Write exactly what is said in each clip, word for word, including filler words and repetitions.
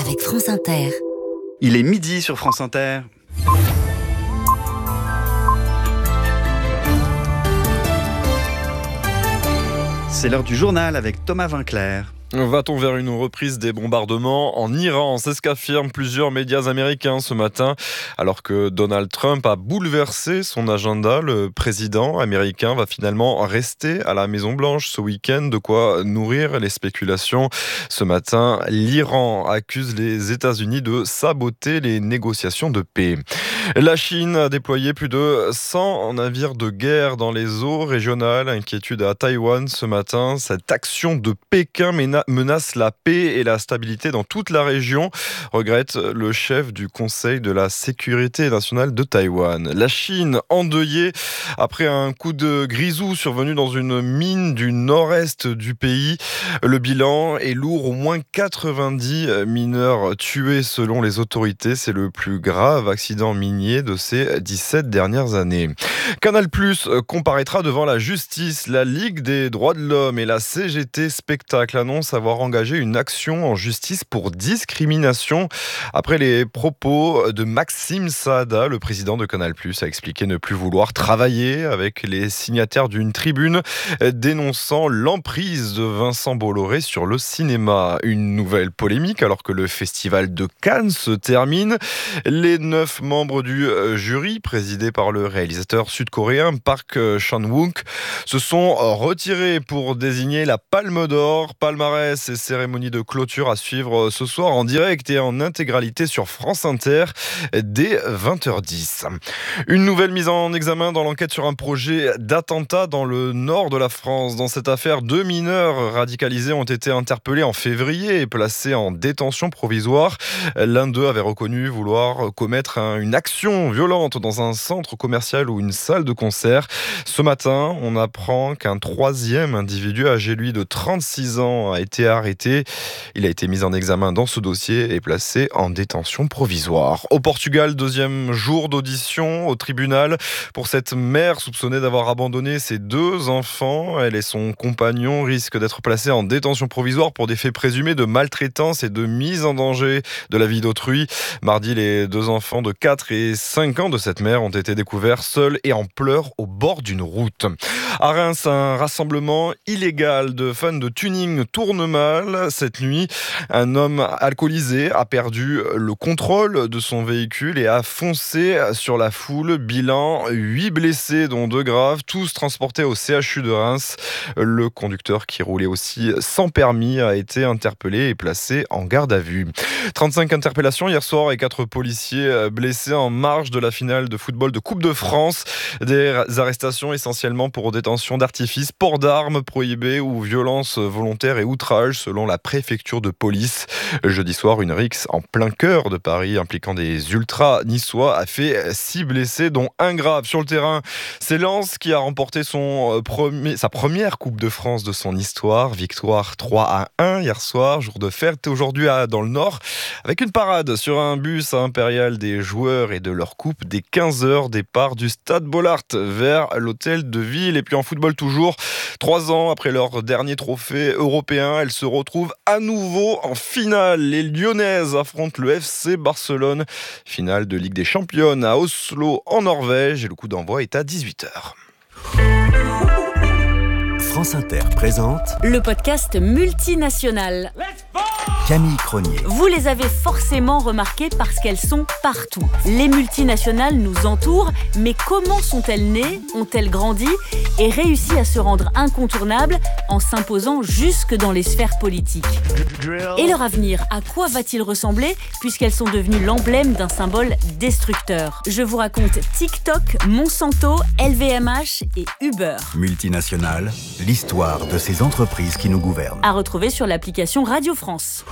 avec France Inter. Il est midi sur France Inter. C'est l'heure du journal avec Thomas Vinclair. Va-t-on vers une reprise des bombardements en Iran ? C'est ce qu'affirment plusieurs médias américains ce matin. Alors que Donald Trump a bouleversé son agenda, le président américain va finalement rester à la Maison-Blanche ce week-end, de quoi nourrir les spéculations. Ce matin, l'Iran accuse les États-Unis de saboter les négociations de paix. La Chine a déployé plus de cent navires de guerre dans les eaux régionales. Inquiétude à Taïwan ce matin. Cette action de Pékin menace la paix et la stabilité dans toute la région, regrette le chef du Conseil de la sécurité nationale de Taïwan. La Chine endeuillée après un coup de grisou survenu dans une mine du nord-est du pays. Le bilan est lourd, au moins quatre-vingt-dix mineurs tués selon les autorités. C'est le plus grave accident minier de ces dix-sept dernières années. Canal+ comparaîtra devant la justice. La Ligue des droits de l'homme et la C G T Spectacle annoncent avoir engagé une action en justice pour discrimination après les propos de Maxime Saada. Le président de Canal+ a expliqué ne plus vouloir travailler avec les signataires d'une tribune dénonçant l'emprise de Vincent Bolloré sur le cinéma. Une nouvelle polémique alors que le festival de Cannes se termine. Les neuf membres du jury, présidé par le réalisateur sud-coréen Park Chan-wook, se sont retirés pour désigner la Palme d'Or. Palmarès et cérémonie de clôture à suivre ce soir en direct et en intégralité sur France Inter dès vingt heures dix. Une nouvelle mise en examen dans l'enquête sur un projet d'attentat dans le nord de la France. Dans cette affaire, deux mineurs radicalisés ont été interpellés en février et placés en détention provisoire. L'un d'eux avait reconnu vouloir commettre un, une action violente dans un centre commercial ou une salle de concert. Ce matin, on apprend qu'un troisième individu âgé, lui, de trente-six ans, a été arrêté. Il a été mis en examen dans ce dossier et placé en détention provisoire. Au Portugal, deuxième jour d'audition au tribunal pour cette mère soupçonnée d'avoir abandonné ses deux enfants. Elle et son compagnon risquent d'être placés en détention provisoire pour des faits présumés de maltraitance et de mise en danger de la vie d'autrui. Mardi, les deux enfants de quatre et cinq ans de cette mère ont été découverts seuls et en pleurs au bord d'une route. À Reims, un rassemblement illégal de fans de tuning tourne mal. Cette nuit, un homme alcoolisé a perdu le contrôle de son véhicule et a foncé sur la foule. Bilan, huit blessés, dont deux graves, tous transportés au C H U de Reims. Le conducteur, qui roulait aussi sans permis, a été interpellé et placé en garde à vue. trente-cinq interpellations hier soir et quatre policiers blessés en marge de la finale de football de Coupe de France. Des arrestations essentiellement pour détention d'artifices, port d'armes prohibées ou violences volontaires et outrage selon la préfecture de police. Jeudi soir, une rixe en plein cœur de Paris impliquant des ultras niçois a fait six blessés, dont un grave. Sur le terrain, c'est Lens qui a remporté son premier, sa première Coupe de France de son histoire. Victoire trois à un hier soir, jour de fête aujourd'hui à, dans le Nord, avec une parade sur un bus à Impérial des joueurs et de leur coupe dès quinze heures, départ du Stade Bollaert vers l'hôtel de ville. Et puis en football toujours, trois ans après leur dernier trophée européen, elles se retrouvent à nouveau en finale. Les Lyonnaises affrontent le F C Barcelone. Finale de Ligue des Championnes à Oslo en Norvège et le coup d'envoi est à dix-huit heures. France Inter présente Le podcast multinational. Camille Cronier. Vous les avez forcément remarquées parce qu'elles sont partout. Les multinationales nous entourent, mais comment sont-elles nées, ont-elles grandi et réussi à se rendre incontournables en s'imposant jusque dans les sphères politiques ? Et leur avenir, à quoi va-t-il ressembler puisqu'elles sont devenues l'emblème d'un symbole destructeur ? Je vous raconte TikTok, Monsanto, L V M H et Uber. Multinationale, l'histoire de ces entreprises qui nous gouvernent. À retrouver sur l'application Radio France.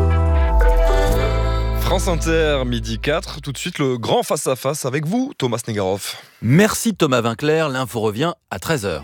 France Inter, midi quatre. Tout de suite, le grand face-à-face avec vous, Thomas Negaroff. Merci Thomas Vinclair. L'info revient à treize heures.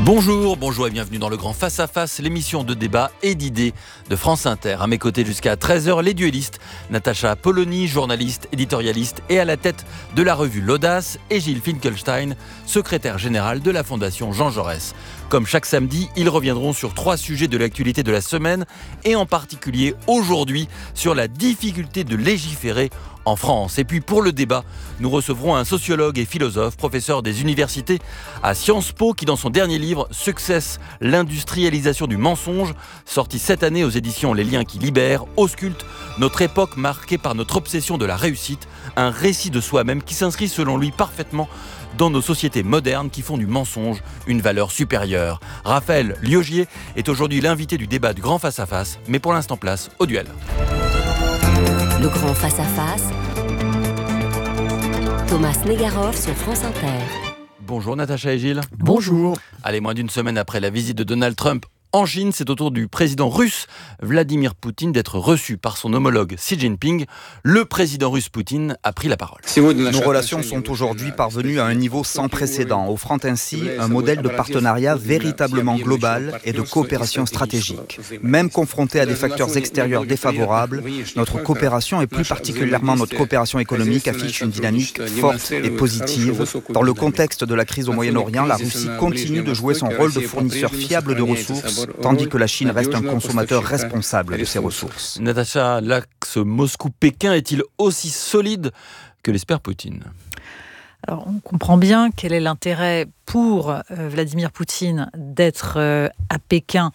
Bonjour, bonjour et bienvenue dans le Grand Face à Face, l'émission de débat et d'idées de France Inter. À mes côtés jusqu'à treize heures, les duellistes, Natacha Polony, journaliste, éditorialiste et à la tête de la revue L'Audace, et Gilles Finkelstein, secrétaire général de la Fondation Jean Jaurès. Comme chaque samedi, ils reviendront sur trois sujets de l'actualité de la semaine et en particulier aujourd'hui sur la difficulté de légiférer en France. Et puis pour le débat, nous recevrons un sociologue et philosophe, professeur des universités à Sciences Po, qui dans son dernier livre « Success, l'industrialisation du mensonge », sorti cette année aux éditions Les Liens qui libèrent, ausculte notre époque marquée par notre obsession de la réussite, un récit de soi-même qui s'inscrit selon lui parfaitement dans nos sociétés modernes qui font du mensonge une valeur supérieure. Raphaël Liogier est aujourd'hui l'invité du débat du Grand Face à Face, mais pour l'instant place au duel. Le Grand Face à Face, Thomas Negaroff sur France Inter. Bonjour Natacha et Gilles. Bonjour. Allez, moins d'une semaine après la visite de Donald Trump en Chine, c'est au tour du président russe Vladimir Poutine d'être reçu par son homologue Xi Jinping. Le président russe Poutine a pris la parole. Nos relations sont aujourd'hui parvenues à un niveau sans précédent, offrant ainsi un modèle de partenariat véritablement global et de coopération stratégique. Même confronté à des facteurs extérieurs défavorables, notre coopération et plus particulièrement notre coopération économique affiche une dynamique forte et positive. Dans le contexte de la crise au Moyen-Orient, la Russie continue de jouer son rôle de fournisseur fiable de ressources, tandis que la Chine reste un consommateur responsable de ses ressources. Natacha, l'axe Moscou-Pékin est-il aussi solide que l'espère Poutine ? Alors, on comprend bien quel est l'intérêt pour euh, Vladimir Poutine d'être euh, à Pékin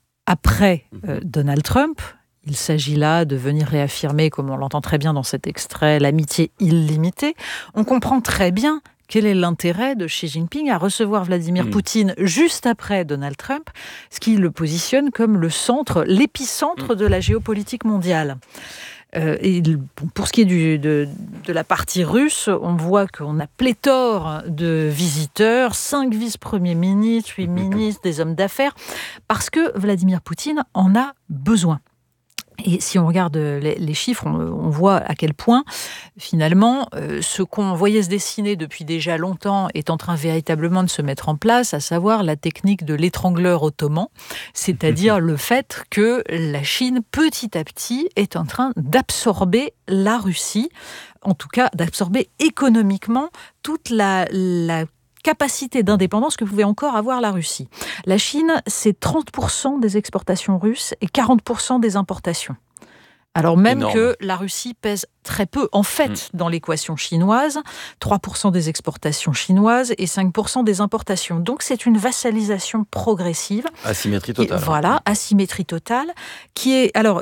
après euh, Donald Trump. Il s'agit là de venir réaffirmer, comme on l'entend très bien dans cet extrait, l'amitié illimitée. On comprend très bien quel est l'intérêt de Xi Jinping à recevoir Vladimir mmh. Poutine juste après Donald Trump, ce qui le positionne comme le centre, l'épicentre mmh. de la géopolitique mondiale. Euh, et pour ce qui est du, de, de la partie russe, on voit qu'on a pléthore de visiteurs, cinq vice-premiers ministres, huit ministres, des hommes d'affaires, parce que Vladimir Poutine en a besoin. Et si on regarde les, les chiffres, on, on voit à quel point, finalement, euh, ce qu'on voyait se dessiner depuis déjà longtemps est en train véritablement de se mettre en place, à savoir la technique de l'étrangleur ottoman, c'est-à-dire le fait que la Chine, petit à petit, est en train d'absorber la Russie, en tout cas d'absorber économiquement toute la... la capacité d'indépendance que pouvait encore avoir la Russie. La Chine, c'est trente pour cent des exportations russes et quarante pour cent des importations. Alors même Énorme. que la Russie pèse très peu, en fait, mmh. dans l'équation chinoise, trois pour cent des exportations chinoises et cinq pour cent des importations. Donc c'est une vassalisation progressive. Asymétrie totale. Et, voilà, asymétrie totale, qui est... Alors,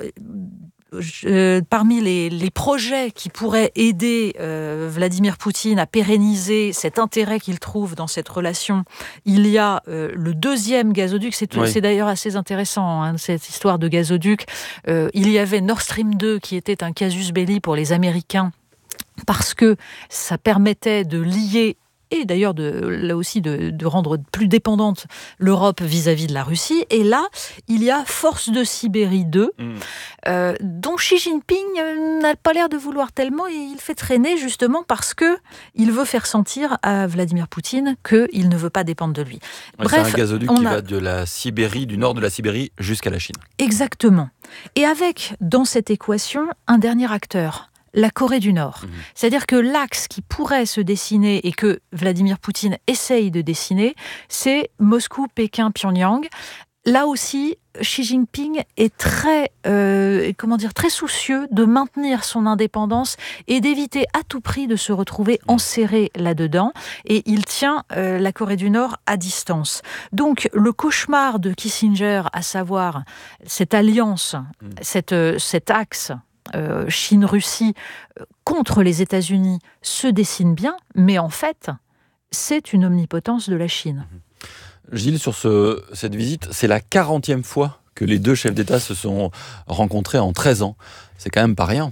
Euh, parmi les, les projets qui pourraient aider euh, Vladimir Poutine à pérenniser cet intérêt qu'il trouve dans cette relation, il y a euh, le deuxième gazoduc. C'est, oui. c'est d'ailleurs assez intéressant, hein, cette histoire de gazoduc. Euh, il y avait Nord Stream deux qui était un casus belli pour les Américains parce que ça permettait de lier et d'ailleurs de, là aussi de, de rendre plus dépendante l'Europe vis-à-vis de la Russie. Et là, il y a Force de Sibérie deux, mmh. euh, dont Xi Jinping n'a pas l'air de vouloir tellement, et il fait traîner justement parce qu'il veut faire sentir à Vladimir Poutine qu'il ne veut pas dépendre de lui. Ouais, Bref, c'est un gazoduc qui a... va de la Sibérie, du nord de la Sibérie jusqu'à la Chine. Exactement. Et avec, dans cette équation, un dernier acteur, la Corée du Nord. Mmh. C'est-à-dire que l'axe qui pourrait se dessiner et que Vladimir Poutine essaye de dessiner, c'est Moscou, Pékin, Pyongyang. Là aussi, Xi Jinping est très, euh, comment dire, très soucieux de maintenir son indépendance et d'éviter à tout prix de se retrouver enserré là-dedans. Et il tient euh, la Corée du Nord à distance. Donc, le cauchemar de Kissinger, à savoir cette alliance, mmh. cette, euh, cet axe Euh, Chine-Russie euh, contre les États-Unis se dessine bien, mais en fait, c'est une omnipotence de la Chine. Gilles, sur ce, cette visite, c'est la quarantième fois que les deux chefs d'État se sont rencontrés en treize ans. C'est quand même pas rien.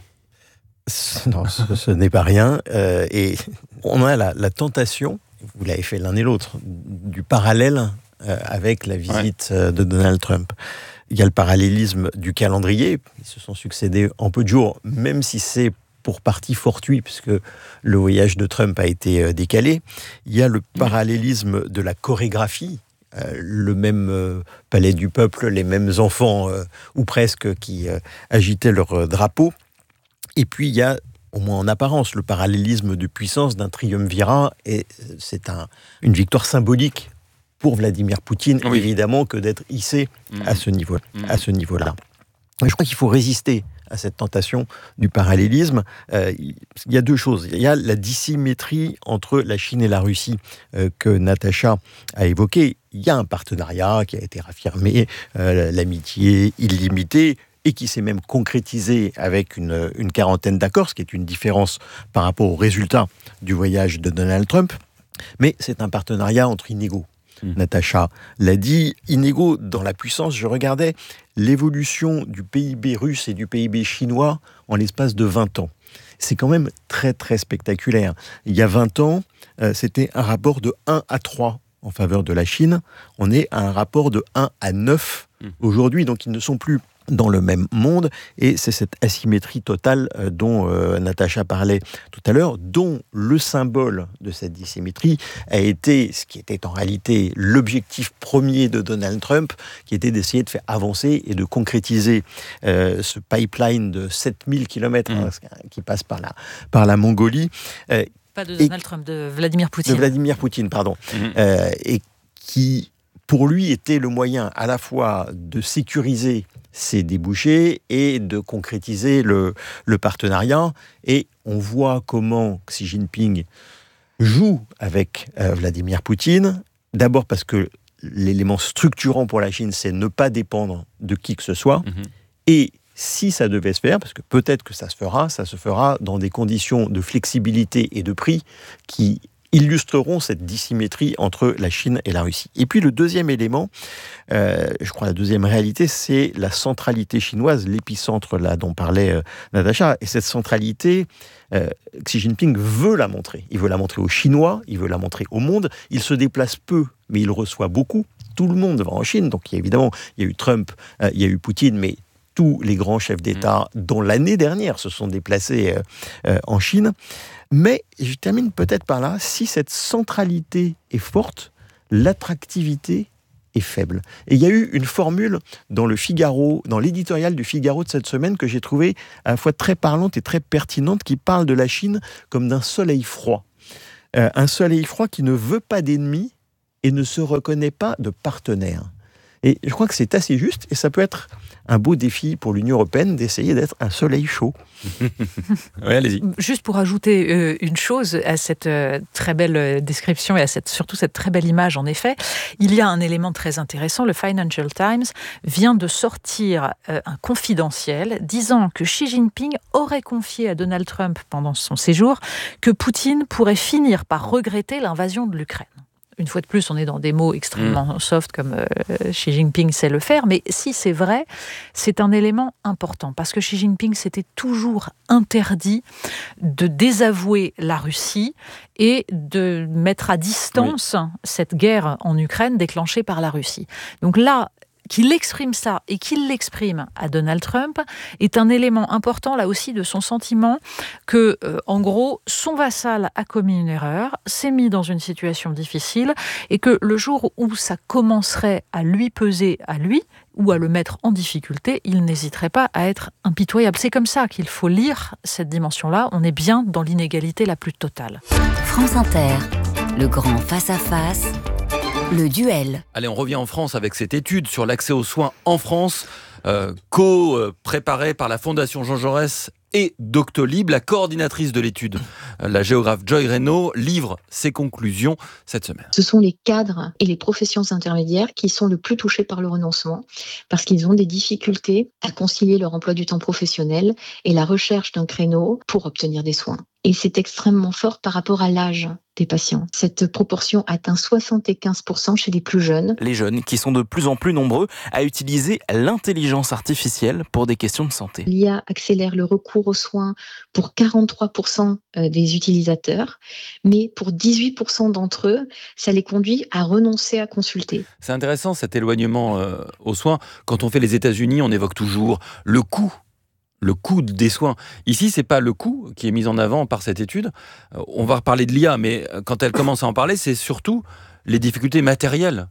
Non, ce, ce n'est pas rien. Euh, et on a la, la tentation, vous l'avez fait l'un et l'autre, du parallèle euh, avec la visite ouais. de Donald Trump. Il y a le parallélisme du calendrier. Ils se sont succédés en peu de jours, même si c'est pour partie fortuit, puisque le voyage de Trump a été décalé. Il y a le parallélisme de la chorégraphie euh, le même euh, palais du peuple, les mêmes enfants, euh, ou presque, qui euh, agitaient leur euh, drapeau. Et puis il y a, au moins en apparence, le parallélisme de puissance d'un triumvirat, et c'est un, une victoire symbolique pour Vladimir Poutine, oui. évidemment, que d'être hissé mmh. à ce niveau, mmh. à ce niveau-là. Je crois qu'il faut résister à cette tentation du parallélisme. Euh, il y a deux choses. Il y a la dissymétrie entre la Chine et la Russie euh, que Natacha a évoquée. Il y a un partenariat qui a été raffirmé, euh, l'amitié illimitée, et qui s'est même concrétisé avec une, une quarantaine d'accords, ce qui est une différence par rapport aux résultats du voyage de Donald Trump. Mais c'est un partenariat entre inégaux. Mmh. Natacha l'a dit, inégaux dans la puissance. Je regardais l'évolution du P I B russe et du P I B chinois en l'espace de vingt ans. C'est quand même très, très spectaculaire. Il y a vingt ans, euh, c'était un rapport de un à trois en faveur de la Chine. On est à un rapport de un à neuf mmh. aujourd'hui, donc ils ne sont plus dans le même monde, et c'est cette asymétrie totale euh, dont euh, Natacha parlait tout à l'heure, dont le symbole de cette dissymétrie a été ce qui était en réalité l'objectif premier de Donald Trump, qui était d'essayer de faire avancer et de concrétiser euh, ce pipeline de sept mille kilomètres mmh. hein, qui passe par la, par la Mongolie. Euh, Pas de Donald et, Trump, de Vladimir Poutine. De Vladimir Poutine, pardon. Mmh. Euh, et qui, pour lui, était le moyen à la fois de sécuriser ses débouchés et de concrétiser le, le partenariat. Et on voit comment Xi Jinping joue avec euh, Vladimir Poutine. D'abord parce que l'élément structurant pour la Chine, c'est ne pas dépendre de qui que ce soit. Mmh. Et si ça devait se faire, parce que peut-être que ça se fera, ça se fera dans des conditions de flexibilité et de prix qui illustreront cette dissymétrie entre la Chine et la Russie. Et puis le deuxième élément, euh, je crois la deuxième réalité, c'est la centralité chinoise, l'épicentre là dont parlait euh, Natacha. Et cette centralité, euh, Xi Jinping veut la montrer. Il veut la montrer aux Chinois, il veut la montrer au monde. Il se déplace peu, mais il reçoit beaucoup. Tout le monde va en Chine. Donc il y a, évidemment, il y a eu Trump, euh, il y a eu Poutine, mais tous les grands chefs d'État, mmh. dont l'année dernière, se sont déplacés euh, euh, en Chine. Mais, je termine peut-être par là, si cette centralité est forte, l'attractivité est faible. Et il y a eu une formule dans le Figaro, dans l'éditorial du Figaro de cette semaine, que j'ai trouvée à la fois très parlante et très pertinente, qui parle de la Chine comme d'un soleil froid. Euh, un soleil froid qui ne veut pas d'ennemis et ne se reconnaît pas de partenaires. Et je crois que c'est assez juste, et ça peut être un beau défi pour l'Union européenne d'essayer d'être un soleil chaud. Oui, allez-y. Juste pour ajouter euh, une chose à cette euh, très belle description et à cette, surtout cette très belle image, en effet, il y a un élément très intéressant. Le Financial Times vient de sortir euh, un confidentiel disant que Xi Jinping aurait confié à Donald Trump pendant son séjour que Poutine pourrait finir par regretter l'invasion de l'Ukraine. Une fois de plus, on est dans des mots extrêmement mmh. soft comme euh, Xi Jinping sait le faire, mais si c'est vrai, c'est un élément important parce que Xi Jinping s'était toujours interdit de désavouer la Russie et de mettre à distance oui. cette guerre en Ukraine déclenchée par la Russie. Donc là, qu'il exprime ça et qu'il l'exprime à Donald Trump est un élément important là aussi de son sentiment que, euh, en gros, son vassal a commis une erreur, s'est mis dans une situation difficile et que le jour où ça commencerait à lui peser à lui ou à le mettre en difficulté, il n'hésiterait pas à être impitoyable. C'est comme ça qu'il faut lire cette dimension-là. On est bien dans l'inégalité la plus totale. France Inter, le grand face-à-face. Le duel. Allez, on revient en France avec cette étude sur l'accès aux soins en France, euh, co-préparée par la Fondation Jean Jaurès et Doctolib. La coordinatrice de l'étude, la géographe Joy Reynaud, livre ses conclusions cette semaine. Ce sont les cadres et les professions intermédiaires qui sont le plus touchés par le renoncement parce qu'ils ont des difficultés à concilier leur emploi du temps professionnel et la recherche d'un créneau pour obtenir des soins. Et c'est extrêmement fort par rapport à l'âge des patients. Cette proportion atteint soixante-quinze pour cent chez les plus jeunes. Les jeunes qui sont de plus en plus nombreux à utiliser l'intelligence artificielle pour des questions de santé. L'I A accélère le recours aux soins pour quarante-trois pour cent des utilisateurs, mais pour dix-huit pour cent d'entre eux, ça les conduit à renoncer à consulter. C'est intéressant cet éloignement euh, aux soins. Quand on fait les États-Unis, on évoque toujours le coût. Le coût des soins. Ici, c'est pas le coût qui est mis en avant par cette étude. On va reparler de l'I A, mais quand elle commence à en parler, c'est surtout les difficultés matérielles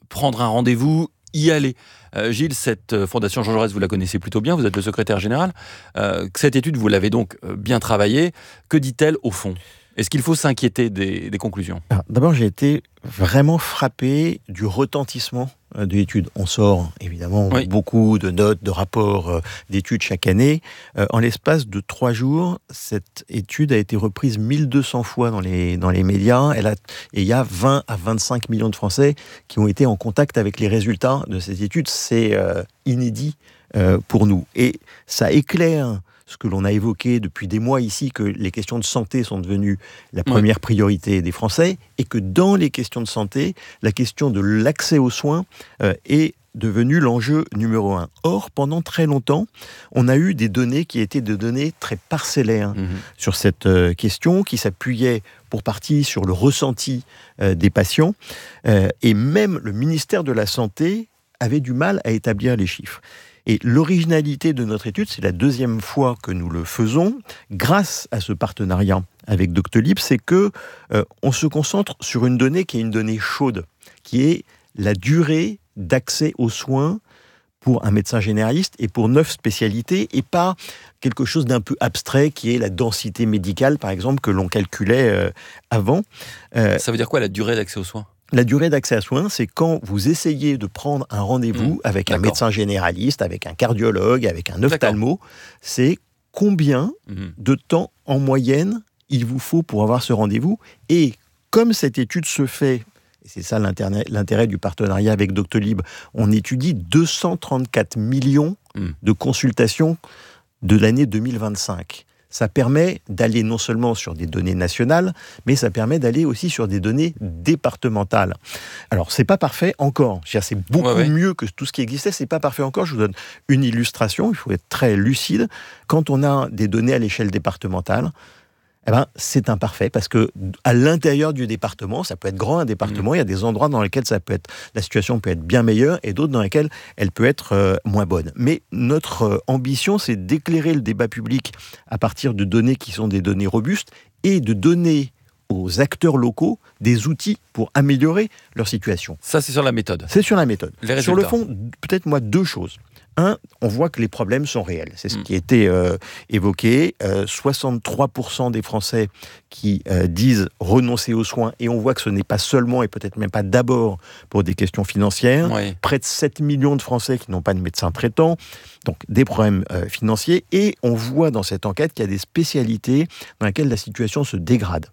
prendre un rendez-vous, y aller. Euh, Gilles, cette fondation Jean Jaurès, vous la connaissez plutôt bien, vous êtes le secrétaire général. Euh, cette étude, vous l'avez donc bien travaillée. Que dit-elle au fond ? Est-ce qu'il faut s'inquiéter des, des conclusions ? Alors, d'abord, j'ai été vraiment frappé du retentissement de l'étude. On sort évidemment oui. beaucoup de notes, de rapports euh, d'études chaque année. Euh, en l'espace de trois jours, cette étude a été reprise mille deux cents fois dans les, dans les médias. Elle a, et il y a vingt à vingt-cinq millions de Français qui ont été en contact avec les résultats de cette étude. C'est euh, inédit euh, pour nous. Et ça éclaire ce que l'on a évoqué depuis des mois ici, que les questions de santé sont devenues la première oui. priorité des Français, et que dans les questions de santé, la question de l'accès aux soins euh, est devenue l'enjeu numéro un. Or, pendant très longtemps, on a eu des données qui étaient des données très parcellaires mmh. sur cette euh, question, qui s'appuyaient pour partie sur le ressenti euh, des patients, euh, et même le ministère de la Santé avait du mal à établir les chiffres. Et l'originalité de notre étude, c'est la deuxième fois que nous le faisons, grâce à ce partenariat avec Doctolib, c'est que euh, on se concentre sur une donnée qui est une donnée chaude, qui est la durée d'accès aux soins pour un médecin généraliste et pour neuf spécialités, et pas quelque chose d'un peu abstrait qui est la densité médicale, par exemple, que l'on calculait euh, avant. Euh, Ça veut dire quoi, la durée d'accès aux soins ? La durée d'accès à soins, c'est quand vous essayez de prendre un rendez-vous mmh, avec un médecin généraliste, avec un cardiologue, avec un ophtalmo, d'accord. c'est combien mmh. de temps en moyenne il vous faut pour avoir ce rendez-vous. Et comme cette étude se fait, et c'est ça l'intérêt, l'intérêt du partenariat avec Doctolib, on étudie deux cent trente-quatre millions mmh. de consultations de l'année deux mille vingt-cinq. Ça permet d'aller non seulement sur des données nationales, mais ça permet d'aller aussi sur des données départementales. Alors, c'est pas parfait encore. C'est beaucoup ouais, ouais. mieux que tout ce qui existait. C'est pas parfait encore. Je vous donne une illustration. Il faut être très lucide. Quand on a des données à l'échelle départementale, eh ben, c'est imparfait parce que à l'intérieur du département, ça peut être grand un département, mmh. il y a des endroits dans lesquels ça peut être, la situation peut être bien meilleure et d'autres dans lesquels elle peut être euh, moins bonne. Mais notre euh, ambition, c'est d'éclairer le débat public à partir de données qui sont des données robustes et de donner aux acteurs locaux des outils pour améliorer leur situation. Ça, c'est sur la méthode. C'est sur la méthode. Les sur le fond, peut-être moi deux choses. Un, on voit que les problèmes sont réels. C'est ce qui a été euh, évoqué. Euh, soixante-trois pour cent des Français qui euh, disent renoncer aux soins, et on voit que ce n'est pas seulement, et peut-être même pas d'abord, pour des questions financières. Oui. Près de sept millions de Français qui n'ont pas de médecin traitant. Donc, des problèmes euh, financiers. Et on voit dans cette enquête qu'il y a des spécialités dans lesquelles la situation se dégrade.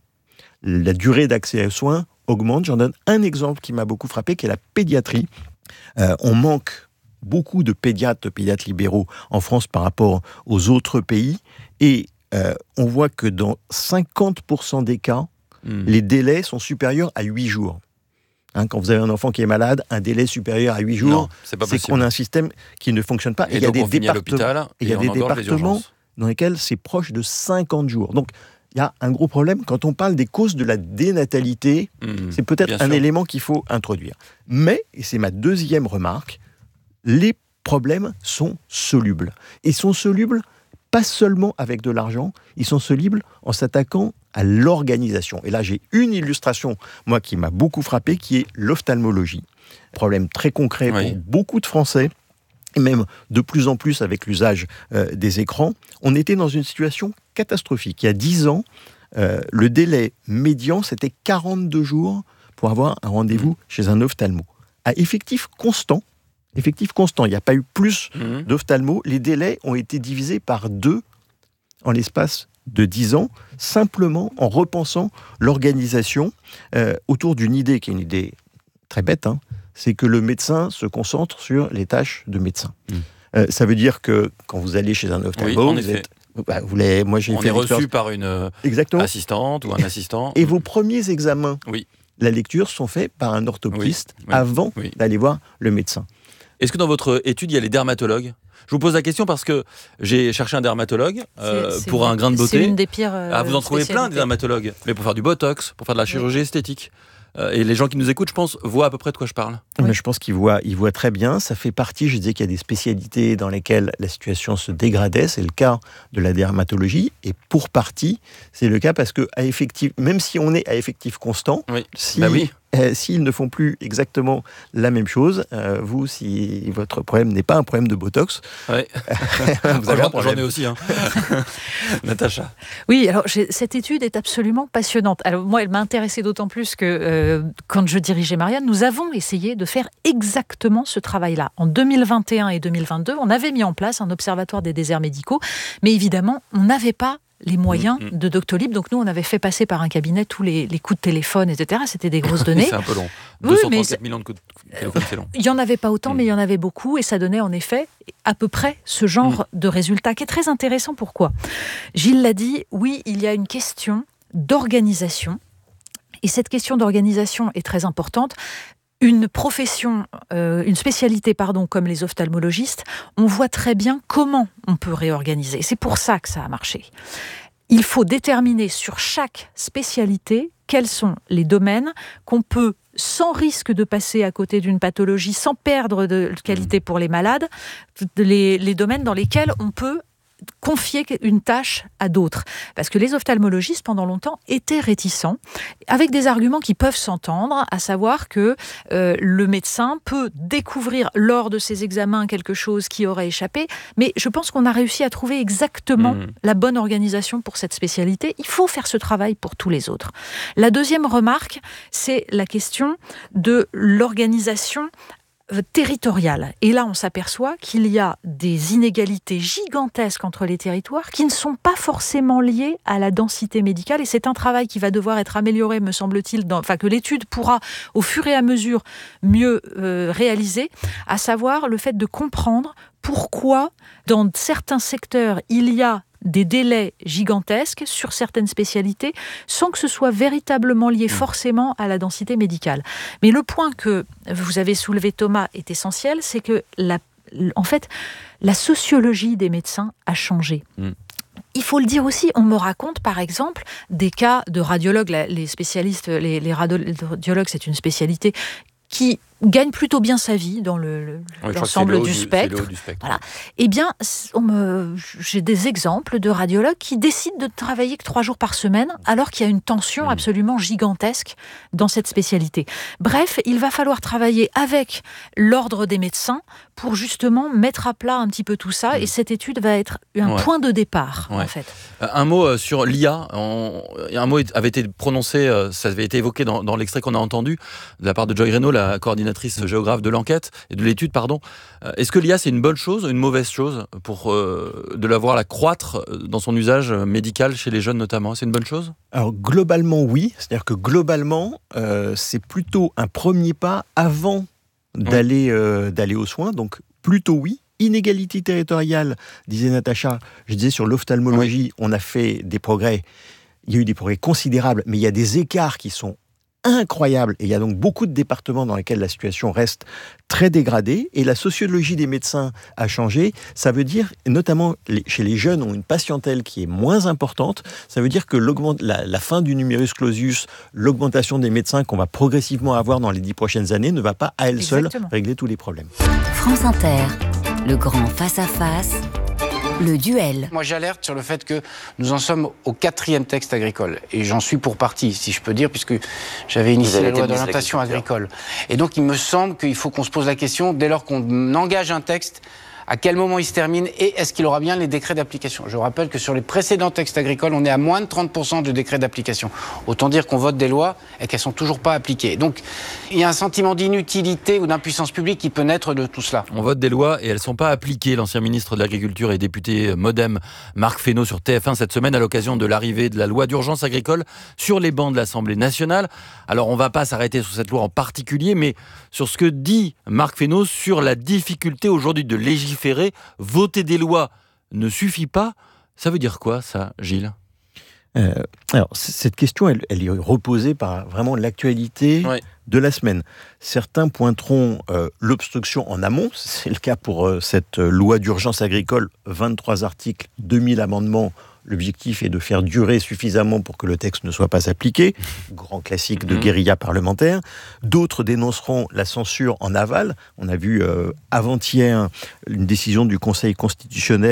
La durée d'accès aux soins augmente. J'en donne un exemple qui m'a beaucoup frappé, qui est la pédiatrie. Euh, on manque beaucoup de pédiatres, de pédiatres libéraux en France par rapport aux autres pays. Et euh, on voit que dans cinquante pour cent des cas, mmh. les délais sont supérieurs à huit jours. Hein, quand vous avez un enfant qui est malade, un délai supérieur à huit jours, non, c'est, pas c'est qu'on a un système qui ne fonctionne pas. Et, et il y a des départements, il y a des départements dans lesquels c'est proche de cinquante jours. Donc, il y a un gros problème. Quand on parle des causes de la dénatalité, mmh, c'est peut-être un sûr. élément qu'il faut introduire. Mais, et c'est ma deuxième remarque, les problèmes sont solubles. Ils sont solubles pas seulement avec de l'argent, ils sont solubles en s'attaquant à l'organisation. Et là, j'ai une illustration, moi, qui m'a beaucoup frappé, qui est l'ophtalmologie. Problème très concret oui. pour beaucoup de Français, et même de plus en plus avec l'usage euh, des écrans. On était dans une situation catastrophique. Il y a dix ans, euh, le délai médian, c'était quarante-deux jours pour avoir un rendez-vous mmh. chez un ophtalmo. À effectif constant, Effectif constant, il n'y a pas eu plus mmh. d'ophtalmo. Les délais ont été divisés par deux en l'espace de dix ans, simplement en repensant l'organisation euh, autour d'une idée qui est une idée très bête, hein, c'est que le médecin se concentre sur les tâches de médecin. Mmh. Euh, ça veut dire que quand vous allez chez un ophtalmo, oui, vous êtes... Bah, vous l'avez, moi, j'ai on fait est reçu par une Exactement. assistante ou un assistant. Et vos premiers examens, oui. la lecture, sont faits par un orthoptiste oui. Oui. avant oui. d'aller voir le médecin. Est-ce que dans votre étude, il y a les dermatologues ? Je vous pose la question parce que j'ai cherché un dermatologue euh, c'est, c'est pour une, un grain de beauté. C'est une des pires euh, ah, vous en trouvez plein des dermatologues, mais pour faire du botox, pour faire de la chirurgie oui. esthétique. Euh, et les gens qui nous écoutent, je pense, voient à peu près de quoi je parle. Oui. Mais je pense qu'ils voient, ils voient très bien. Ça fait partie, je disais qu'il y a des spécialités dans lesquelles la situation se dégradait. C'est le cas de la dermatologie. Et pour partie, c'est le cas parce que, à effectif, même si on est à effectif constant, oui. si bah oui. euh, s'ils ne font plus exactement la même chose, euh, vous, si votre problème n'est pas un problème de Botox, ouais. vous avez un j'en, j'en ai aussi. Hein. Natacha. Oui, alors j'ai, cette étude est absolument passionnante. Alors moi, elle m'a intéressée d'autant plus que euh, quand je dirigeais Marianne, nous avons essayé de faire exactement ce travail-là. En deux mille vingt et un et deux mille vingt-deux, on avait mis en place un observatoire des déserts médicaux, mais évidemment, on n'avait pas les moyens mmh, mmh. de Doctolib. Donc nous, on avait fait passer par un cabinet tous les, les coups de téléphone, et cetera. C'était des grosses données. C'est un peu long. Oui, deux cent trente-quatre mais millions de coups de téléphone, c'est long. Il n'y en avait pas autant, mmh. mais il y en avait beaucoup. Et ça donnait en effet à peu près ce genre mmh. de résultat qui est très intéressant. Pourquoi ? Gilles l'a dit, oui, il y a une question d'organisation. Et cette question d'organisation est très importante. Une profession, euh, une spécialité, pardon, comme les ophtalmologistes, on voit très bien comment on peut réorganiser. C'est pour ça que ça a marché. Il faut déterminer sur chaque spécialité quels sont les domaines qu'on peut, sans risque de passer à côté d'une pathologie, sans perdre de qualité pour les malades, les, les domaines dans lesquels on peut confier une tâche à d'autres. Parce que les ophtalmologistes, pendant longtemps, étaient réticents, avec des arguments qui peuvent s'entendre, à savoir que euh, le médecin peut découvrir lors de ses examens quelque chose qui aurait échappé, mais je pense qu'on a réussi à trouver exactement mmh. la bonne organisation pour cette spécialité. Il faut faire ce travail pour tous les autres. La deuxième remarque, c'est la question de l'organisation territoriale. Et là, on s'aperçoit qu'il y a des inégalités gigantesques entre les territoires qui ne sont pas forcément liées à la densité médicale. Et c'est un travail qui va devoir être amélioré, me semble-t-il, dans, enfin que l'étude pourra, au fur et à mesure, mieux euh, réaliser, à savoir le fait de comprendre pourquoi, dans certains secteurs, il y a des délais gigantesques sur certaines spécialités, sans que ce soit véritablement lié forcément à la densité médicale. Mais le point que vous avez soulevé, Thomas, est essentiel, c'est que, la, en fait, la sociologie des médecins a changé. Mm. Il faut le dire aussi, on me raconte par exemple des cas de radiologues, les spécialistes, les, les radiologues, c'est une spécialité qui gagne plutôt bien sa vie dans le, le, oui, l'ensemble du, du spectre. Du spectre. Voilà. Eh bien, on me, j'ai des exemples de radiologues qui décident de travailler que trois jours par semaine, alors qu'il y a une tension mmh. absolument gigantesque dans cette spécialité. Bref, il va falloir travailler avec l'ordre des médecins pour justement mettre à plat un petit peu tout ça, mmh. et cette étude va être un ouais. point de départ, ouais. en fait. Un mot sur l'I A. On, un mot avait été prononcé, ça avait été évoqué dans, dans l'extrait qu'on a entendu, de la part de Joy Renaud, la coordinatrice géographe de l'enquête et de l'étude, pardon. Est-ce que l'I A c'est une bonne chose ou une mauvaise chose pour euh, de la voir la croître dans son usage médical chez les jeunes notamment ? C'est une bonne chose ? Alors globalement oui, c'est-à-dire que globalement euh, c'est plutôt un premier pas avant d'aller, oui. euh, d'aller aux soins, donc plutôt oui. Inégalité territoriale, disait Natacha, je disais sur l'ophtalmologie, oui. on a fait des progrès, il y a eu des progrès considérables, mais il y a des écarts qui sont incroyable. Et il y a donc beaucoup de départements dans lesquels la situation reste très dégradée. Et la sociologie des médecins a changé. Ça veut dire, notamment les, chez les jeunes, ont une patientèle qui est moins importante. Ça veut dire que la, la fin du numerus clausus, l'augmentation des médecins qu'on va progressivement avoir dans les dix prochaines années, ne va pas à elle Exactement. seule régler tous les problèmes. France Inter, le grand face-à-face. Le duel. Moi, j'alerte sur le fait que nous en sommes au quatrième texte agricole. Et j'en suis pour partie, si je peux dire, puisque j'avais initié la loi d'orientation agricole. Et donc, il me semble qu'il faut qu'on se pose la question, dès lors qu'on engage un texte, à quel moment il se termine et est-ce qu'il aura bien les décrets d'application ? Je rappelle que sur les précédents textes agricoles, on est à moins de trente pour cent de décrets d'application. Autant dire qu'on vote des lois et qu'elles ne sont toujours pas appliquées. Donc, il y a un sentiment d'inutilité ou d'impuissance publique qui peut naître de tout cela. On vote des lois et elles ne sont pas appliquées. L'ancien ministre de l'Agriculture et député Modem, Marc Fesneau, sur T F un cette semaine à l'occasion de l'arrivée de la loi d'urgence agricole sur les bancs de l'Assemblée nationale. Alors, on ne va pas s'arrêter sur cette loi en particulier, mais sur ce que dit Marc Fesneau sur la difficulté aujourd'hui de légiférer. Voter des lois ne suffit pas. Ça veut dire quoi, ça, Gilles ? euh, Alors, cette question, elle, elle est reposée par vraiment l'actualité ouais. de la semaine. Certains pointeront euh, l'obstruction en amont. C'est le cas pour euh, cette loi d'urgence agricole. vingt-trois articles, deux mille amendements. L'objectif est de faire durer suffisamment pour que le texte ne soit pas appliqué. Grand classique de guérilla parlementaire. D'autres dénonceront la censure en aval. On a vu euh, avant-hier une décision du Conseil constitutionnel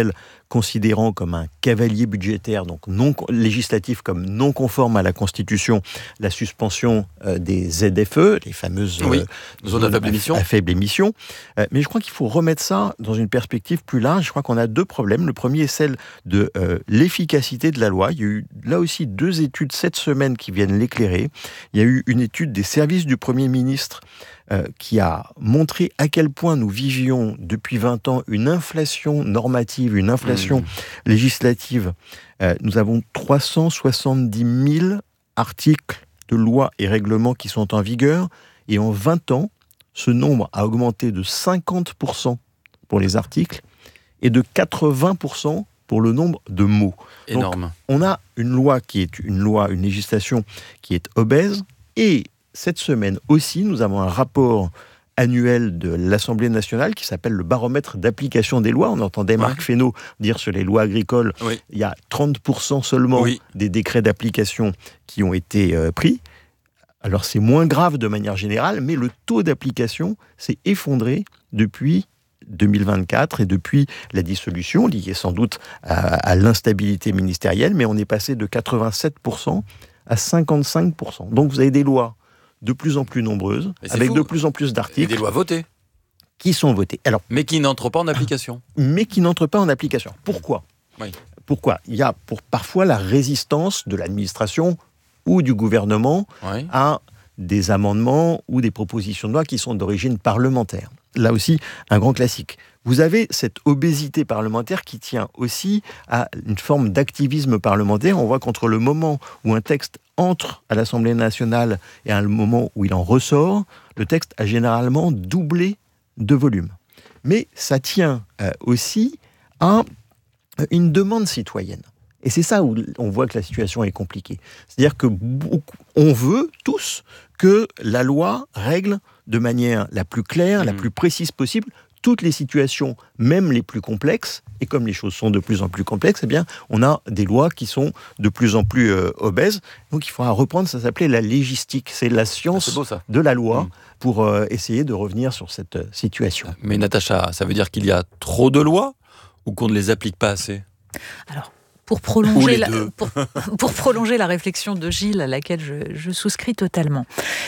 considérant comme un cavalier budgétaire, donc non législatif, comme non conforme à la Constitution, la suspension euh, des Z F E, les fameuses oui, euh, zones à faible émission. À faible émission. Euh, mais je crois qu'il faut remettre ça dans une perspective plus large. Je crois qu'on a deux problèmes. Le premier est celle de euh, l'efficacité de la loi. Il y a eu là aussi deux études cette semaine qui viennent l'éclairer. Il y a eu une étude des services du Premier ministre euh, qui a montré à quel point nous vivions depuis vingt ans une inflation normative, une inflation mmh. législative. Euh, nous avons trois cent soixante-dix mille articles de lois et règlements qui sont en vigueur. Et en vingt ans, ce nombre a augmenté de cinquante pour cent pour les articles et de quatre-vingts pour cent pour le nombre de mots. Énorme. Donc, on a une loi qui est une loi, une législation qui est obèse. Et cette semaine aussi, nous avons un rapport annuel de l'Assemblée nationale qui s'appelle le baromètre d'application des lois. On entendait Marc ouais. Fesneau dire sur les lois agricoles, oui. il y a trente pour cent seulement oui. des décrets d'application qui ont été euh, pris. Alors c'est moins grave de manière générale, mais le taux d'application s'est effondré depuis deux mille vingt-quatre et depuis la dissolution, liée sans doute à, à l'instabilité ministérielle, mais on est passé de quatre-vingt-sept pour cent à cinquante-cinq pour cent. Donc vous avez des lois de plus en plus nombreuses, avec fou. de plus en plus d'articles. Et des lois votées. Qui sont votées. Alors, mais qui n'entrent pas en application. Mais qui n'entrent pas en application. Pourquoi ? Oui. Pourquoi ? Il y a pour parfois la résistance de l'administration ou du gouvernement oui. à des amendements ou des propositions de loi qui sont d'origine parlementaire. Là aussi, un grand classique. Vous avez cette obésité parlementaire qui tient aussi à une forme d'activisme parlementaire. On voit qu'entre le moment où un texte entre à l'Assemblée nationale et à le moment où il en ressort, le texte a généralement doublé de volume. Mais ça tient euh, aussi à une demande citoyenne. Et c'est ça où on voit que la situation est compliquée. C'est-à-dire que beaucoup, on veut tous que la loi règle de manière la plus claire, mmh. la plus précise possible, toutes les situations, même les plus complexes. Et comme les choses sont de plus en plus complexes, eh bien, on a des lois qui sont de plus en plus euh, obèses. Donc il faudra reprendre, ça s'appelait la légistique. C'est la science ah, c'est beau, ça. de la loi mmh. pour euh, essayer de revenir sur cette euh, situation. Mais Natacha, ça veut dire qu'il y a trop de lois ou qu'on ne les applique pas assez ? Alors, Pour prolonger, la, pour, pour prolonger la réflexion de Gilles, à laquelle je, je souscris totalement,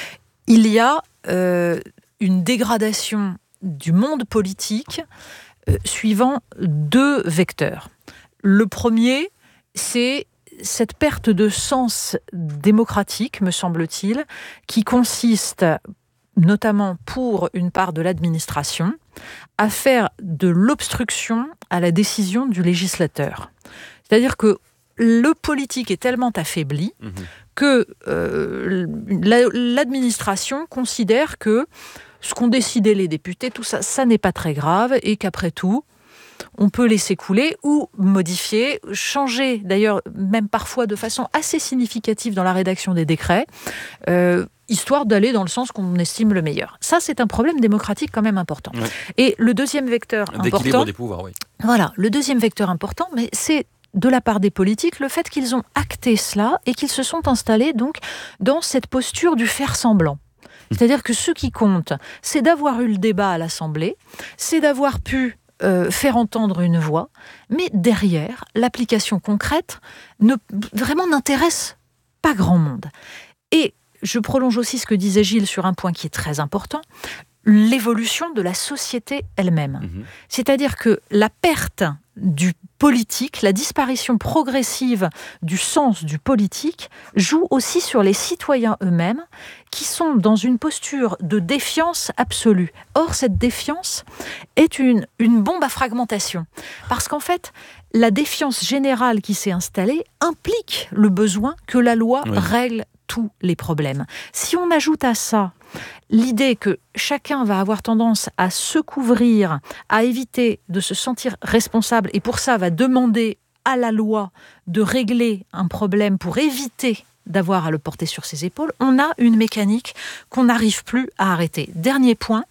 il y a euh, une dégradation du monde politique euh, suivant deux vecteurs. Le premier, c'est cette perte de sens démocratique, me semble-t-il, qui consiste, notamment pour une part de l'administration, à faire de l'obstruction à la décision du législateur. C'est-à-dire que le politique est tellement affaibli mmh. que euh, la, l'administration considère que ce qu'ont décidé les députés, tout ça, ça n'est pas très grave et qu'après tout, on peut laisser couler ou modifier, changer, d'ailleurs, même parfois de façon assez significative dans la rédaction des décrets, euh, histoire d'aller dans le sens qu'on estime le meilleur. Ça, c'est un problème démocratique quand même important. Ouais. Et le deuxième vecteur D'équilibre important... des pouvoirs, oui. Voilà, le deuxième vecteur important, mais c'est de la part des politiques, le fait qu'ils ont acté cela et qu'ils se sont installés donc dans cette posture du faire semblant. C'est-à-dire que ce qui compte, c'est d'avoir eu le débat à l'Assemblée, c'est d'avoir pu euh, faire entendre une voix, mais derrière, l'application concrète ne, vraiment n'intéresse pas grand monde. Et je prolonge aussi ce que disait Gilles sur un point qui est très important, l'évolution de la société elle-même. Mmh. C'est-à-dire que la perte du politique, la disparition progressive du sens du politique joue aussi sur les citoyens eux-mêmes qui sont dans une posture de défiance absolue. Or, cette défiance est une, une bombe à fragmentation. Parce qu'en fait, la défiance générale qui s'est installée implique le besoin que la loi oui. règle tous les problèmes. Si on ajoute à ça l'idée que chacun va avoir tendance à se couvrir, à éviter de se sentir responsable, et pour ça va demander à la loi de régler un problème pour éviter d'avoir à le porter sur ses épaules, on a une mécanique qu'on n'arrive plus à arrêter. Dernier point,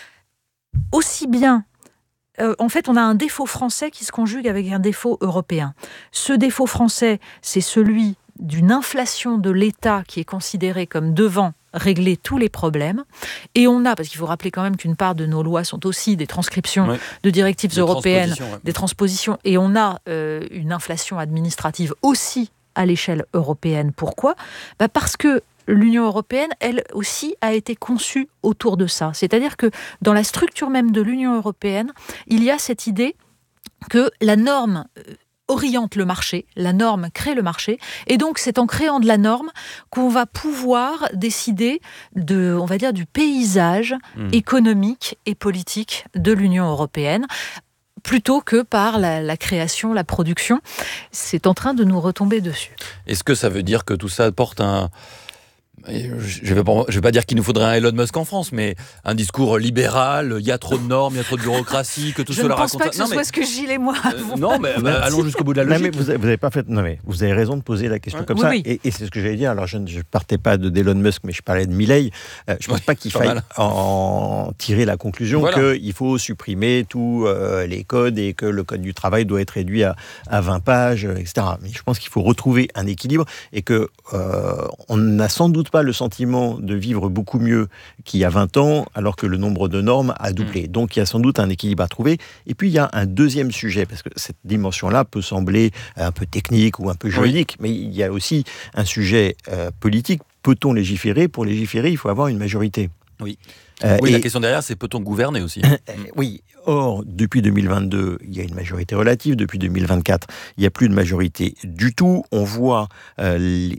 aussi bien Euh, en fait, on a un défaut français qui se conjugue avec un défaut européen. Ce défaut français, c'est celui d'une inflation de l'État qui est considérée comme devant régler tous les problèmes. Et on a, parce qu'il faut rappeler quand même qu'une part de nos lois sont aussi des transcriptions ouais. de directives des européennes, transpositions, ouais. des transpositions, et on a euh, une inflation administrative aussi à l'échelle européenne. Pourquoi ? Bah parce que l'Union européenne, elle aussi, a été conçue autour de ça. C'est-à-dire que dans la structure même de l'Union européenne, il y a cette idée que la norme oriente le marché, la norme crée le marché, et donc c'est en créant de la norme qu'on va pouvoir décider de, on va dire, du paysage mmh. économique et politique de l'Union européenne, plutôt que par la, la création, la production. C'est en train de nous retomber dessus. Est-ce que ça veut dire que tout ça porte un... Je ne vais, vais pas dire qu'il nous faudrait un Elon Musk en France, mais un discours libéral, il y a trop de normes, il y a trop de bureaucratie, que tout je cela ne pense raconte... pas que ce non, soit mais... ce que Gilles et moi avons. Euh, non, mais bah, allons jusqu'au bout de la logique. Non, mais vous n'avez pas fait. Non, mais vous avez raison de poser la question ouais. comme oui, ça. Oui. Et, et c'est ce que j'allais dire. Alors, je ne partais pas de d'Elon Musk, mais je parlais de Milei. Euh, je ne pense oui, pas qu'il faille en tirer la conclusion voilà. qu'il faut supprimer tous euh, les codes et que le code du travail doit être réduit à, à vingt pages, et cetera. Mais je pense qu'il faut retrouver un équilibre et que euh, on n'a sans doute pas le sentiment de vivre beaucoup mieux qu'il y a vingt ans, alors que le nombre de normes a doublé. Mmh. Donc il y a sans doute un équilibre à trouver. Et puis il y a un deuxième sujet, parce que cette dimension-là peut sembler un peu technique ou un peu juridique, oui. mais il y a aussi un sujet euh, politique. Peut-on légiférer ? Pour légiférer, il faut avoir une majorité. Oui. Euh, oui, et la question derrière, c'est peut-on gouverner aussi ? euh, Oui. Or, depuis deux mille vingt-deux, il y a une majorité relative. Depuis deux mille vingt-quatre, il n'y a plus de majorité du tout. On voit euh, les,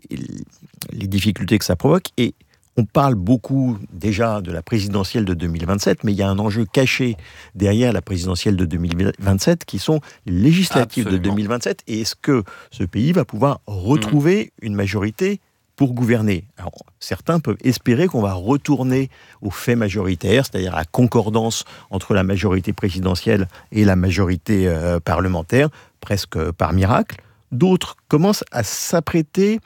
les difficultés que ça provoque. Et on parle beaucoup déjà de la présidentielle de deux mille vingt-sept, mais il y a un enjeu caché derrière la présidentielle de deux mille vingt-sept qui sont les législatives Absolument. de deux mille vingt-sept. Et est-ce que ce pays va pouvoir retrouver mmh. une majorité pour gouverner ? Alors, certains peuvent espérer qu'on va retourner au fait majoritaire, c'est-à-dire à la concordance entre la majorité présidentielle et la majorité euh, parlementaire, presque par miracle. D'autres commencent à s'apprêter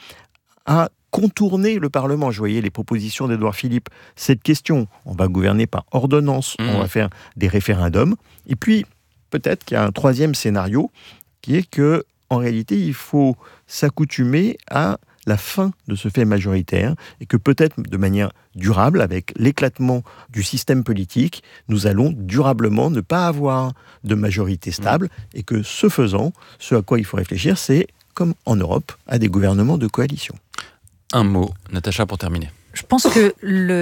à contourner le Parlement. Je voyais les propositions d'Édouard Philippe. Cette question, on va gouverner par ordonnance, mmh. on va faire des référendums. Et puis, peut-être qu'il y a un troisième scénario, qui est que, en réalité, il faut s'accoutumer à la fin de ce fait majoritaire et que peut-être de manière durable, avec l'éclatement du système politique, nous allons durablement ne pas avoir de majorité stable mmh. et que ce faisant, ce à quoi il faut réfléchir, c'est, comme en Europe, à des gouvernements de coalition. Un mot, Natacha, pour terminer. Je pense que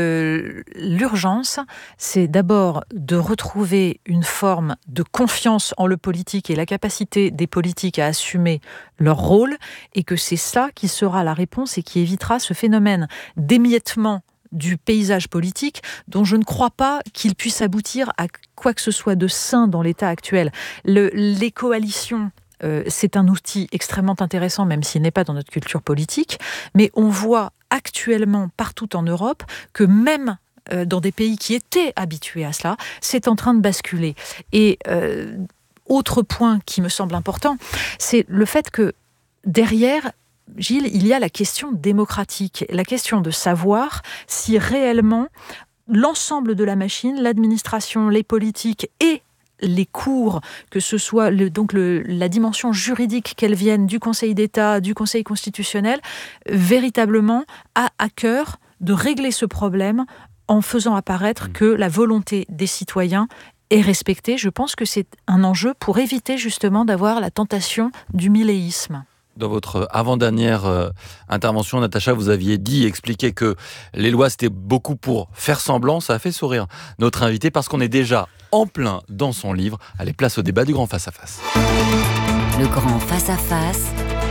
le, l'urgence, c'est d'abord de retrouver une forme de confiance en le politique et la capacité des politiques à assumer leur rôle, et que c'est ça qui sera la réponse et qui évitera ce phénomène d'émiettement du paysage politique, dont je ne crois pas qu'il puisse aboutir à quoi que ce soit de sain dans l'état actuel. Le, les coalitions... Euh, c'est un outil extrêmement intéressant, même s'il n'est pas dans notre culture politique, mais on voit actuellement partout en Europe que même euh, dans des pays qui étaient habitués à cela, c'est en train de basculer. Et euh, autre point qui me semble important, c'est le fait que derrière, Gilles, il y a la question démocratique, la question de savoir si réellement l'ensemble de la machine, l'administration, les politiques et les cours, que ce soit le, donc le, la dimension juridique, qu'elle vienne du Conseil d'État, du Conseil constitutionnel, véritablement a à cœur de régler ce problème en faisant apparaître que la volonté des citoyens est respectée. Je pense que c'est un enjeu pour éviter justement d'avoir la tentation du milléisme. Dans votre avant-dernière euh, intervention, Natacha, vous aviez dit, expliqué que les lois, c'était beaucoup pour faire semblant. Ça a fait sourire notre invité parce qu'on est déjà en plein dans son livre. Allez, place au débat du grand face-à-face. Le grand face-à-face,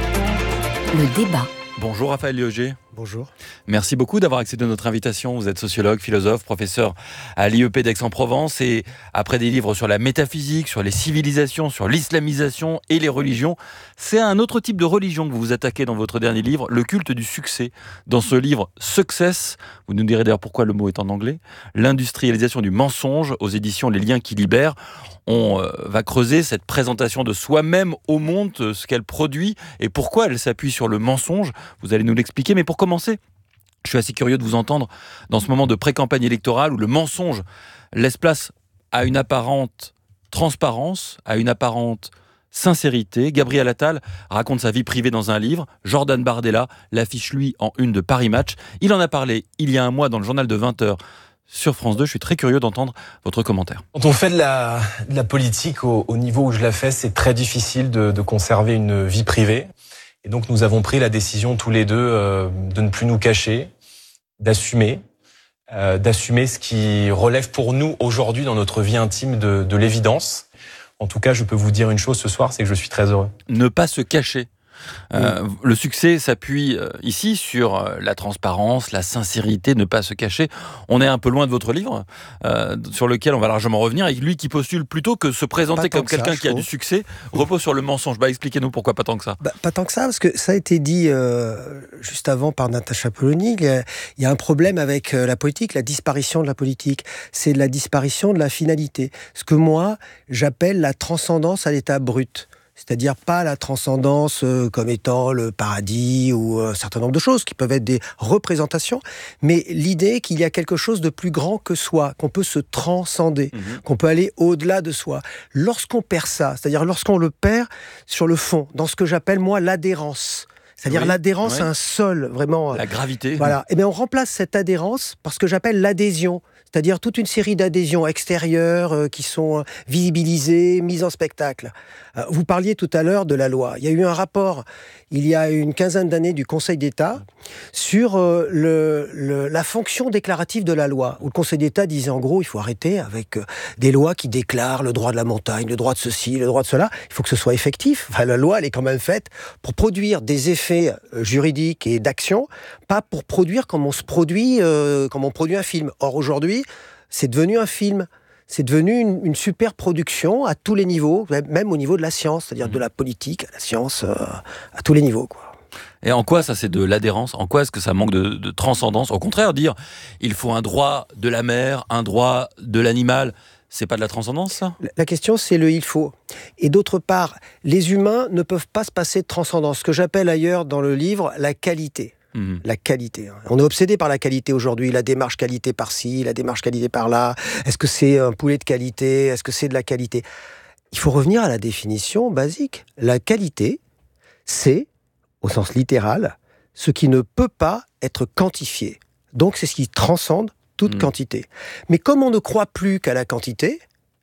le débat. Bonjour Raphaël Liogé. Bonjour. Merci beaucoup d'avoir accepté notre invitation. Vous êtes sociologue, philosophe, professeur à l'I E P d'Aix-en-Provence, et après des livres sur la métaphysique, sur les civilisations, sur l'islamisation et les religions, c'est à un autre type de religion que vous vous attaquez dans votre dernier livre, le culte du succès. Dans ce livre Success, vous nous direz d'ailleurs pourquoi le mot est en anglais, l'industrialisation du mensonge aux éditions Les Liens qui libèrent. On euh, va creuser cette présentation de soi-même au monde, euh, ce qu'elle produit et pourquoi elle s'appuie sur le mensonge. Vous allez nous l'expliquer, mais pour commencer, je suis assez curieux de vous entendre dans ce moment de pré-campagne électorale où le mensonge laisse place à une apparente transparence, à une apparente sincérité. Gabriel Attal raconte sa vie privée dans un livre. Jordan Bardella l'affiche lui en une de Paris Match. Il en a parlé il y a un mois dans le journal de vingt heures sur France deux. Je suis très curieux d'entendre votre commentaire. Quand on fait de la, de la politique au, au niveau où je la fais, c'est très difficile de, de conserver une vie privée. Et donc nous avons pris la décision tous les deux euh, de ne plus nous cacher, d'assumer, euh, d'assumer ce qui relève pour nous aujourd'hui dans notre vie intime de, de l'évidence. En tout cas, je peux vous dire une chose ce soir, c'est que je suis très heureux. Ne pas se cacher. Euh, oui. Le succès s'appuie euh, ici sur euh, la transparence, la sincérité, ne pas se cacher. On est un peu loin de votre livre, euh, sur lequel on va largement revenir, et lui qui postule plutôt que se présenter comme quelqu'un qui a du succès, repose sur le mensonge. Bah, expliquez-nous pourquoi pas tant que ça. Bah, pas tant que ça, parce que ça a été dit euh, juste avant par Natacha Polony. Il y a, il y a un problème avec euh, la politique, la disparition de la politique. C'est la disparition de la finalité. Ce que moi, j'appelle la transcendance à l'état brut. C'est-à-dire pas la transcendance euh, comme étant le paradis ou un certain nombre de choses qui peuvent être des représentations, mais l'idée qu'il y a quelque chose de plus grand que soi, qu'on peut se transcender, mmh. qu'on peut aller au-delà de soi. Lorsqu'on perd ça, c'est-à-dire lorsqu'on le perd sur le fond, dans ce que j'appelle moi l'adhérence, c'est-à-dire oui, l'adhérence oui. à un sol, vraiment... La gravité. Voilà. Et bien on remplace cette adhérence par ce que j'appelle l'adhésion, c'est-à-dire toute une série d'adhésions extérieures euh, qui sont visibilisées, mises en spectacle. Euh, vous parliez tout à l'heure de la loi. Il y a eu un rapport, il y a une quinzaine d'années, du Conseil d'État sur euh, le, le, la fonction déclarative de la loi, où le Conseil d'État disait en gros, il faut arrêter avec euh, des lois qui déclarent le droit de la montagne, le droit de ceci, le droit de cela. Il faut que ce soit effectif. Enfin, la loi, elle est quand même faite pour produire des effets euh, juridiques et d'action, pas pour produire comme on se produit, euh, comme on produit un film. Or, aujourd'hui, c'est devenu un film. C'est devenu une, une super production à tous les niveaux, même au niveau de la science, c'est-à-dire de la politique à la science, euh, à tous les niveaux, quoi. Et en quoi ça c'est de l'adhérence ? En quoi est-ce que ça manque de, de transcendance ? Au contraire, dire il faut un droit de la mer, un droit de l'animal, c'est pas de la transcendance, ça ? La question, c'est le « il faut ». Et d'autre part, les humains ne peuvent pas se passer de transcendance, ce que j'appelle ailleurs dans le livre la qualité. Mmh. La qualité. On est obsédé par la qualité aujourd'hui, la démarche qualité par-ci, la démarche qualité par-là. Est-ce que c'est un poulet de qualité ? Est-ce que c'est de la qualité ? Il faut revenir à la définition basique. La qualité, c'est, au sens littéral, ce qui ne peut pas être quantifié. Donc c'est ce qui transcende toute mmh. quantité. Mais comme on ne croit plus qu'à la quantité,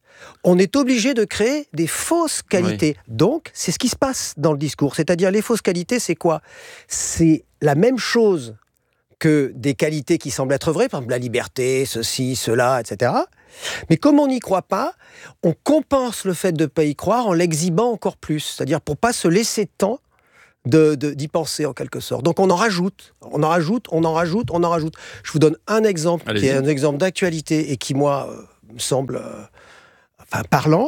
on est obligé de créer des fausses qualités. Oui. Donc, c'est ce qui se passe dans le discours. C'est-à-dire, les fausses qualités, c'est quoi ? C'est la même chose que des qualités qui semblent être vraies, par exemple la liberté, ceci, cela, et cetera. Mais comme on n'y croit pas, on compense le fait de ne pas y croire en l'exhibant encore plus. C'est-à-dire pour ne pas se laisser temps de, de, d'y penser, en quelque sorte. Donc, on en rajoute, on en rajoute, on en rajoute, on en rajoute. Je vous donne un exemple, Allez-y. qui est un exemple d'actualité et qui, moi, euh, me semble... Euh, Enfin, parlant,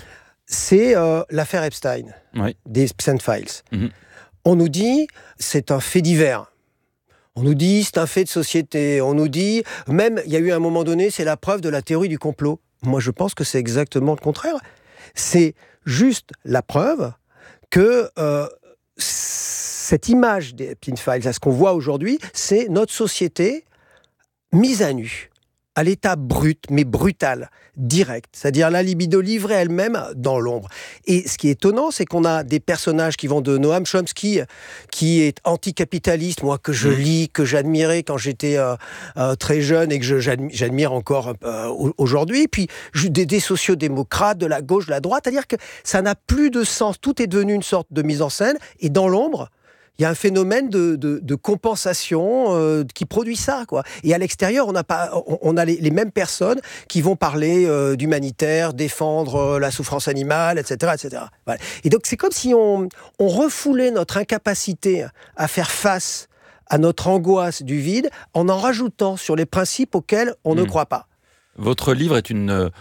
c'est euh, l'affaire Epstein, oui. des Epstein Files. Mm-hmm. On nous dit, c'est un fait divers. On nous dit, c'est un fait de société. On nous dit, même, il y a eu un moment donné, c'est la preuve de la théorie du complot. Moi, je pense que c'est exactement le contraire. C'est juste la preuve que euh, cette image des Epstein Files, à ce qu'on voit aujourd'hui, c'est notre société mise à nu. À l'état brut, mais brutal, direct. C'est-à-dire la libido livrée elle-même dans l'ombre. Et ce qui est étonnant, c'est qu'on a des personnages qui vont de Noam Chomsky, qui est anticapitaliste, moi, que je lis, que j'admirais quand j'étais euh, euh, très jeune et que je, j'admire, j'admire encore euh, aujourd'hui. Puis des, des sociodémocrates, de la gauche, de la droite. C'est-à-dire que ça n'a plus de sens. Tout est devenu une sorte de mise en scène. Et dans l'ombre, il y a un phénomène de, de, de compensation euh, qui produit ça, quoi. Et à l'extérieur, on a, pas, on, on a les, les mêmes personnes qui vont parler euh, d'humanitaire, défendre euh, la souffrance animale, et cetera, et cetera. Voilà. Et donc, c'est comme si on, on refoulait notre incapacité à faire face à notre angoisse du vide en en rajoutant sur les principes auxquels on mmh. ne croit pas. Votre livre est une euh,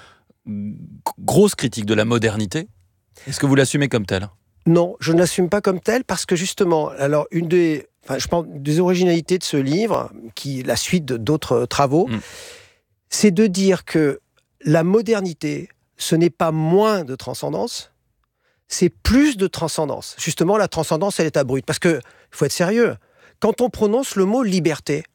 grosse critique de la modernité. Est-ce que vous l'assumez comme tel ? Non, je ne l'assume pas comme tel parce que justement, alors une des, enfin, je pense des originalités de ce livre, qui est la suite d'autres travaux, mmh. c'est de dire que la modernité, ce n'est pas moins de transcendance, c'est plus de transcendance. Justement, la transcendance, elle est à brut. Parce que, il faut être sérieux, quand on prononce le mot liberté,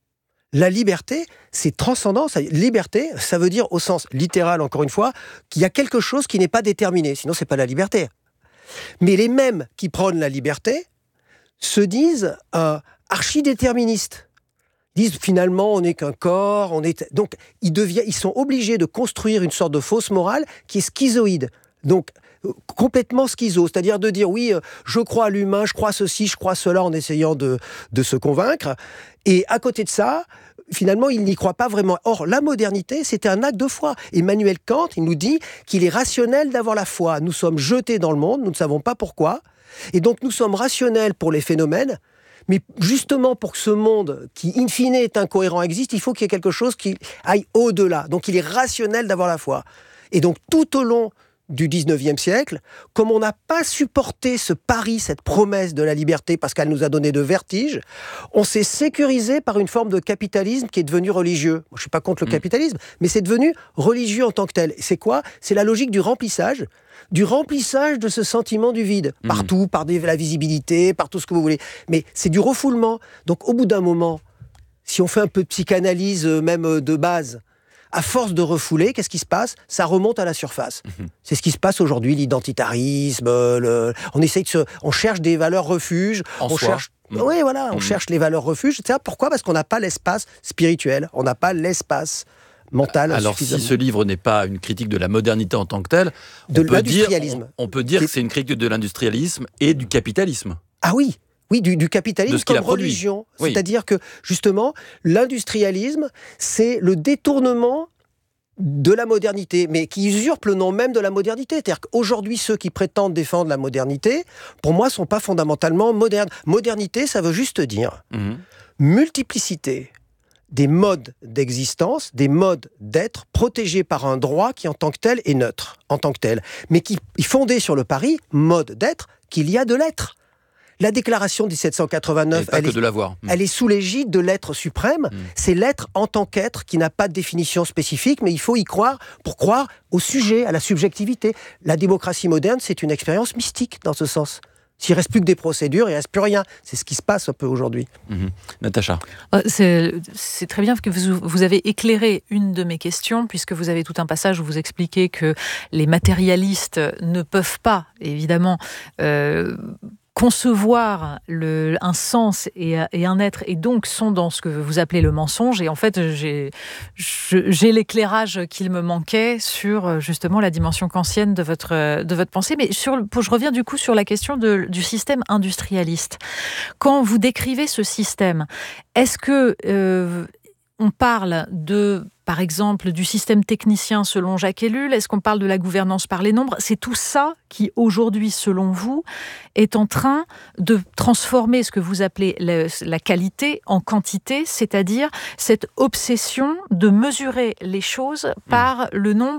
la liberté, c'est transcendance. Liberté, ça veut dire au sens littéral, encore une fois, qu'il y a quelque chose qui n'est pas déterminé. Sinon, c'est pas la liberté. Mais les mêmes qui prônent la liberté se disent euh, archi-déterministes. Ils disent finalement on n'est qu'un corps, on est... Donc ils, deviennent, ils sont obligés de construire une sorte de fausse morale qui est schizoïde. Donc complètement schizo, c'est-à-dire de dire oui, je crois à l'humain, je crois à ceci, je crois à cela, en essayant de, de se convaincre. Et à côté de ça, finalement, il n'y croit pas vraiment. Or, la modernité, c'était un acte de foi. Emmanuel Kant, il nous dit qu'il est rationnel d'avoir la foi. Nous sommes jetés dans le monde, nous ne savons pas pourquoi. Et donc, nous sommes rationnels pour les phénomènes. Mais justement, pour que ce monde, qui in fine est incohérent, existe, il faut qu'il y ait quelque chose qui aille au-delà. Donc, il est rationnel d'avoir la foi. Et donc, tout au long du dix-neuvième siècle, comme on n'a pas supporté ce pari, cette promesse de la liberté, parce qu'elle nous a donné de vertige, on s'est sécurisé par une forme de capitalisme qui est devenu religieux. Moi, je ne suis pas contre le capitalisme, mmh. mais c'est devenu religieux en tant que tel. C'est quoi ? C'est la logique du remplissage, du remplissage de ce sentiment du vide, mmh. partout, par des, la visibilité, par tout ce que vous voulez. Mais c'est du refoulement. Donc, au bout d'un moment, si on fait un peu de psychanalyse, même de base, à force de refouler, qu'est-ce qui se passe ? Ça remonte à la surface. Mmh. C'est ce qui se passe aujourd'hui, l'identitarisme, le... on essaye de se... on cherche des valeurs refuges, en on soi. cherche Mmh. oui, voilà, on mmh. cherche les valeurs refuges, et cetera. Pourquoi ? Parce qu'on n'a pas l'espace spirituel, on n'a pas l'espace mental. Alors, si ce livre n'est pas une critique de la modernité en tant que telle, de on peut l'industrialisme. Dire, on, on peut dire que c'est une critique de l'industrialisme et du capitalisme. Ah oui. Oui, du, du capitalisme comme religion. Oui. C'est-à-dire que, justement, l'industrialisme, c'est le détournement de la modernité, mais qui usurpe le nom même de la modernité. C'est-à-dire qu'aujourd'hui, ceux qui prétendent défendre la modernité, pour moi, ne sont pas fondamentalement modernes. Modernité, ça veut juste dire mmh. multiplicité des modes d'existence, des modes d'être protégés par un droit qui, en tant que tel, est neutre, en tant que tel, mais qui est fondé sur le pari, mode d'être, qu'il y a de l'être. La déclaration de dix-sept cent quatre-vingt-neuf, elle, est, de l'avoir. Mmh. elle est sous l'égide de l'être suprême. Mmh. C'est l'être en tant qu'être qui n'a pas de définition spécifique, mais il faut y croire pour croire au sujet, à la subjectivité. La démocratie moderne, c'est une expérience mystique dans ce sens. S'il ne reste plus que des procédures, il ne reste plus rien. C'est ce qui se passe un peu aujourd'hui. Mmh. Natacha. C'est, c'est très bien que vous, vous avez éclairé une de mes questions, puisque vous avez tout un passage où vous expliquez que les matérialistes ne peuvent pas, évidemment, euh, concevoir le, un sens et, et un être, et donc sont dans ce que vous appelez le mensonge. Et en fait, j'ai, j'ai l'éclairage qu'il me manquait sur justement la dimension kantienne de votre, de votre pensée. Mais sur, je reviens du coup sur la question de, du système industrialiste. Quand vous décrivez ce système, est-ce que euh, on parle de, par exemple, du système technicien selon Jacques Ellul? Est-ce qu'on parle de la gouvernance par les nombres? C'est tout ça qui, aujourd'hui, selon vous, est en train de transformer ce que vous appelez la, la qualité en quantité, c'est-à-dire cette obsession de mesurer les choses par le nombre